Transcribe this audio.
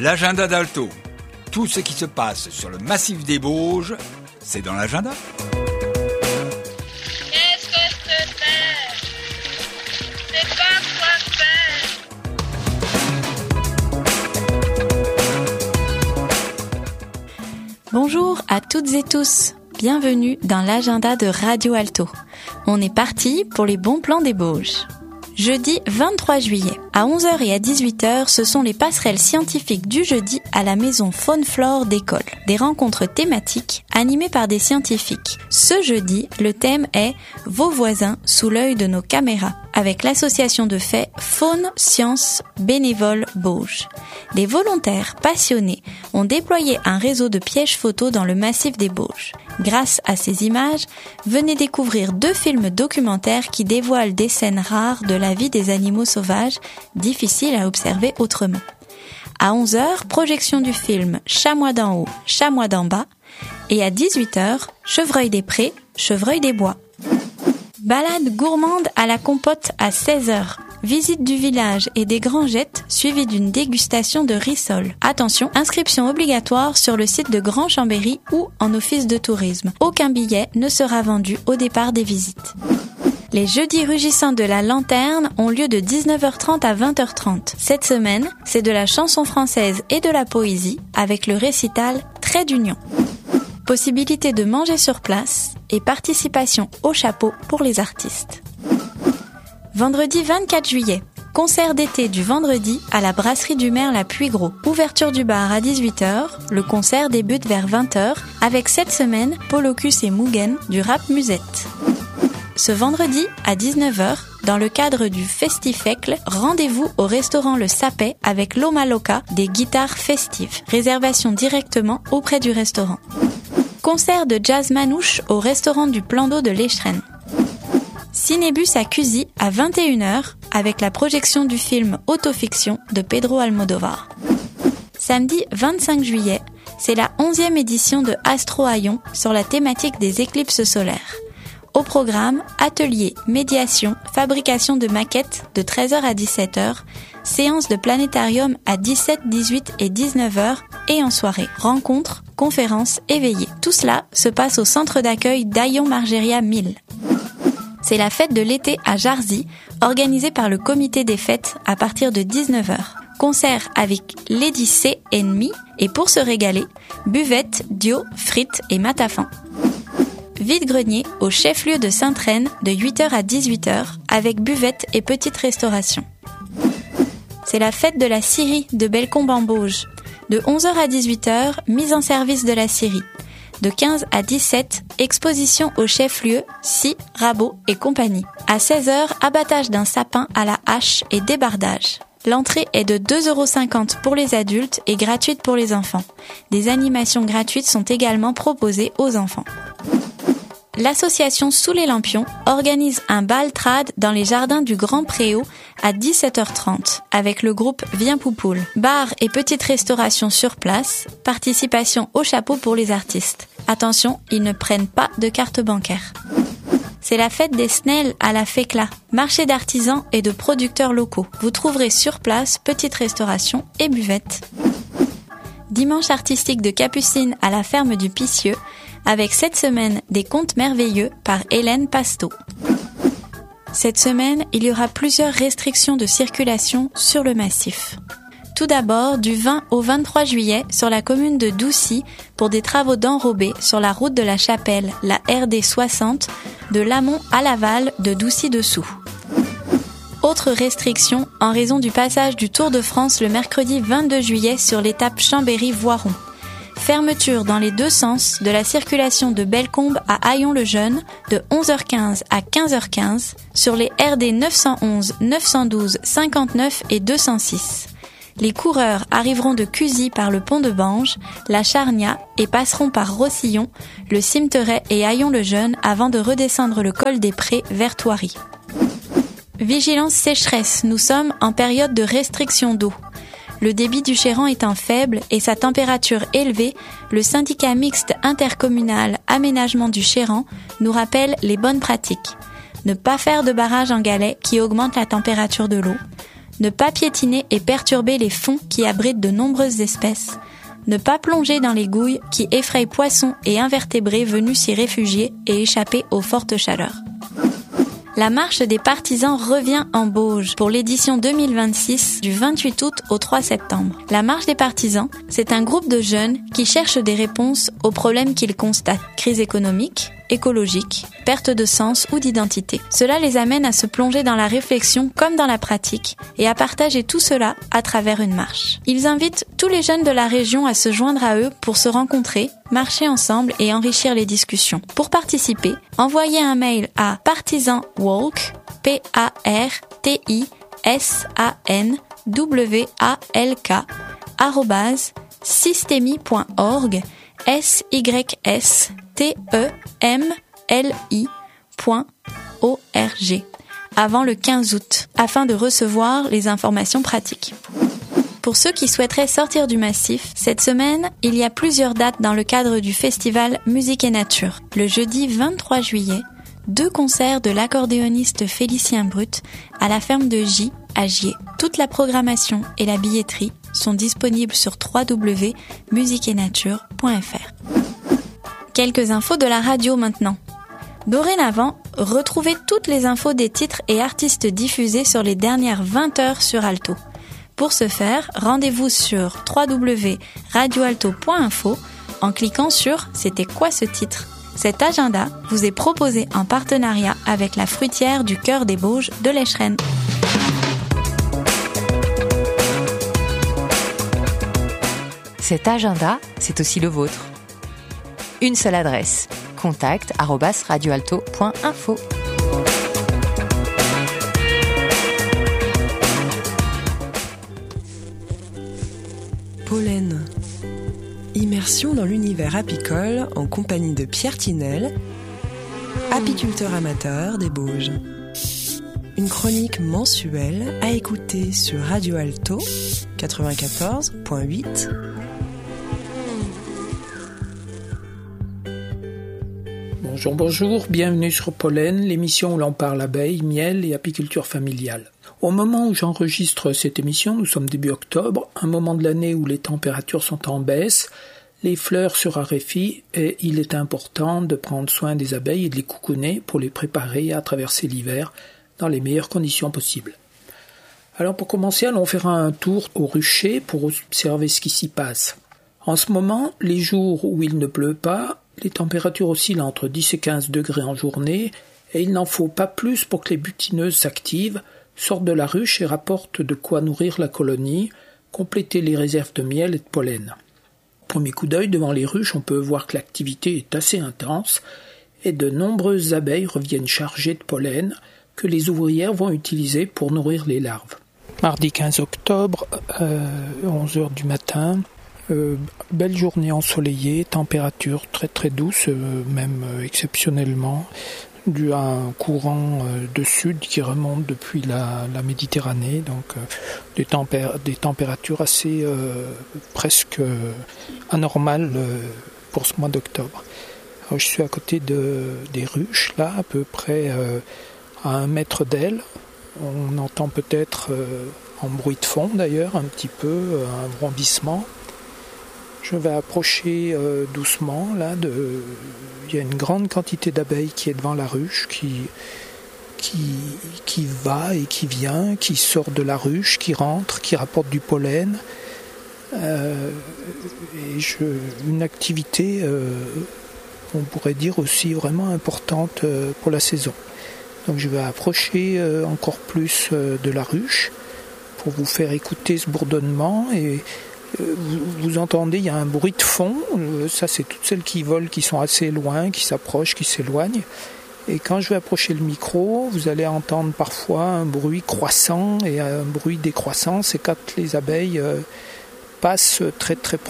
L'agenda d'Alto. Tout ce qui se passe sur le massif des Bauges, c'est dans l'agenda. Qu'est-ce que c'est? C'est pas quoi faire. Bonjour à toutes et tous, bienvenue dans l'agenda de Radio Alto. On est parti pour les bons plans des Bauges. Jeudi 23 juillet, à 11h et à 18h, ce sont les passerelles scientifiques du jeudi à la maison Faune-Flore d'école. Des rencontres thématiques animées par des scientifiques. Ce jeudi, le thème est « Vos voisins sous l'œil de nos caméras » avec l'association de fait Faune Sciences Bénévoles Bauges. Des volontaires passionnés ont déployé un réseau de pièges photos dans le massif des Bauges. Grâce à ces images, venez découvrir 2 films documentaires qui dévoilent des scènes rares de la vie des animaux sauvages, difficiles à observer autrement. À 11h, projection du film Chamois d'en haut, Chamois d'en bas, et à 18h, Chevreuil des prés, Chevreuil des bois. Balade gourmande à la compote à 16h. Visite du village et des grangettes suivies d'une dégustation de rissole. Attention, inscription obligatoire sur le site de Grand Chambéry ou en office de tourisme. Aucun billet ne sera vendu au départ des visites. Les jeudis rugissants de la lanterne ont lieu de 19h30 à 20h30. Cette semaine, c'est de la chanson française et de la poésie avec le récital Trait d'union. Possibilité de manger sur place et participation au chapeau pour les artistes. Vendredi 24 juillet, concert d'été du vendredi à la brasserie du Merle à Puygros. Ouverture du bar à 18h, le concert débute vers 20h avec cette semaine Polocus et Mugen du rap musette. Ce vendredi à 19h, dans le cadre du Festifecle, rendez-vous au restaurant Le Sapet avec Loma Loca des guitares festives. Réservation directement auprès du restaurant. Concert de jazz manouche au restaurant du Plan d'eau de l'Échrennes. Cinébus à Cusy à 21h avec la projection du film Autofiction de Pedro Almodovar. Samedi 25 juillet, c'est la 11e édition de Astro Hayon sur la thématique des éclipses solaires. Au programme, atelier, médiation, fabrication de maquettes de 13h à 17h, séance de planétarium à 17, 18 et 19h et en soirée, rencontres, conférences et veillées. Tout cela se passe au centre d'accueil d'Ayon Margeria 1000. C'est la fête de l'été à Jarzy, organisée par le comité des fêtes à partir de 19h. Concert avec Lady C Enemy et pour se régaler, buvette, dio, frites et matafan. Vide-grenier au chef-lieu de Sainte-Reine de 8h à 18h avec buvette et petite restauration. C'est la fête de la scierie de Bellecombe en Bauges. De 11h à 18h, mise en service de la scierie. De 15 à 17, exposition au chef-lieu, scie, rabot et compagnie. À 16h, abattage d'un sapin à la hache et débardage. L'entrée est de 2,50€ pour les adultes et gratuite pour les enfants. Des animations gratuites sont également proposées aux enfants. L'association Sous les Lampions organise un bal trad dans les jardins du Grand Préau à 17h30 avec le groupe Viens Poupoule. Bar et petite restauration sur place, participation au chapeau pour les artistes. Attention, ils ne prennent pas de carte bancaire. C'est la fête des Snelles à la Fécla, marché d'artisans et de producteurs locaux. Vous trouverez sur place petite restauration et buvette. Dimanche artistique de Capucine à la ferme du Picieux, avec cette semaine des contes merveilleux par Hélène Pasteau. Cette semaine, il y aura plusieurs restrictions de circulation sur le massif. Tout d'abord, du 20 au 23 juillet, sur la commune de Doucy, pour des travaux d'enrobés sur la route de la Chapelle, la RD 60, de l'amont à l'aval de Doucy-Dessous. Autre restriction, en raison du passage du Tour de France le mercredi 22 juillet sur l'étape Chambéry-Voiron. Fermeture dans les 2 sens de la circulation de Bellecombe à Hayon-le-Jeune de 11h15 à 15h15 sur les RD 911, 912, 59 et 206. Les coureurs arriveront de Cusy par le pont de Bange, la Charnia et passeront par Rossillon, le Cimetière et Hayon-le-Jeune avant de redescendre le col des Prés vers Thoiry. Vigilance sécheresse, nous sommes en période de restriction d'eau. Le débit du Chéran étant faible et sa température élevée, le syndicat mixte intercommunal Aménagement du Chéran nous rappelle les bonnes pratiques. Ne pas faire de barrage en galets qui augmente la température de l'eau. Ne pas piétiner et perturber les fonds qui abritent de nombreuses espèces. Ne pas plonger dans les gouilles qui effrayent poissons et invertébrés venus s'y réfugier et échapper aux fortes chaleurs. La marche des partisans revient en Bauges pour l'édition 2026 du 28 août au 3 septembre. La marche des partisans, c'est un groupe de jeunes qui cherchent des réponses aux problèmes qu'ils constatent. Crise économique, écologique, perte de sens ou d'identité. Cela les amène à se plonger dans la réflexion comme dans la pratique et à partager tout cela à travers une marche. Ils invitent tous les jeunes de la région à se joindre à eux pour se rencontrer, marcher ensemble et enrichir les discussions. Pour participer, envoyez un mail à partisanwalk, PARTISANWALK, @systemi.org, SYSTEMLI.org avant le 15 août, afin de recevoir les informations pratiques. Pour ceux qui souhaiteraient sortir du massif, cette semaine, il y a plusieurs dates dans le cadre du festival Musique et Nature. Le jeudi 23 juillet, 2 concerts de l'accordéoniste Félicien Brut à la ferme de Gy à Gier. Toute la programmation et la billetterie sont disponibles sur www.musiqueetnature.fr. Quelques infos de la radio maintenant. Dorénavant, retrouvez toutes les infos des titres et artistes diffusés sur les dernières 20 heures sur Alto. Pour ce faire, rendez-vous sur www.radioalto.info en cliquant sur « C'était quoi ce titre ?». Cet agenda vous est proposé en partenariat avec la fruitière du cœur des Bauges de l'Escheren. Cet agenda, c'est aussi le vôtre. Une seule adresse, contact@radioalto.info. Pollen. Immersion dans l'univers apicole en compagnie de Pierre Tinel, apiculteur amateur des Bauges. Une chronique mensuelle à écouter sur Radio Alto 94.8. Bonjour, bienvenue sur Pollen, l'émission où l'on parle abeilles, miel et apiculture familiale. Au moment où j'enregistre cette émission, nous sommes début octobre, un moment de l'année où les températures sont en baisse, les fleurs se raréfient et il est important de prendre soin des abeilles et de les coucouner pour les préparer à traverser l'hiver dans les meilleures conditions possibles. Alors pour commencer, allons faire un tour au rucher pour observer ce qui s'y passe. En ce moment, les jours où il ne pleut pas, les températures oscillent entre 10 et 15 degrés en journée et il n'en faut pas plus pour que les butineuses s'activent, sortent de la ruche et rapportent de quoi nourrir la colonie, compléter les réserves de miel et de pollen. Premier coup d'œil devant les ruches, on peut voir que l'activité est assez intense et de nombreuses abeilles reviennent chargées de pollen que les ouvrières vont utiliser pour nourrir les larves. Mardi 15 octobre, 11h du matin, belle journée ensoleillée, température très très douce, même exceptionnellement, dû à un courant de sud qui remonte depuis la Méditerranée, donc des températures assez presque anormales pour ce mois d'octobre. Alors, je suis à côté des ruches, là, à peu près à 1 mètre d'elle. On entend peut-être en bruit de fond d'ailleurs, un petit peu, un brandissement. Je vais approcher doucement, là, il y a une grande quantité d'abeilles qui est devant la ruche, qui va et qui vient, qui sort de la ruche, qui rentre, qui rapporte du pollen. Une activité, on pourrait dire aussi vraiment importante pour la saison. Donc je vais approcher encore plus de la ruche pour vous faire écouter ce bourdonnement et vous entendez, il y a un bruit de fond, ça c'est toutes celles qui volent, qui sont assez loin, qui s'approchent, qui s'éloignent. Et quand je vais approcher le micro, vous allez entendre parfois un bruit croissant et un bruit décroissant, c'est quand les abeilles passent très très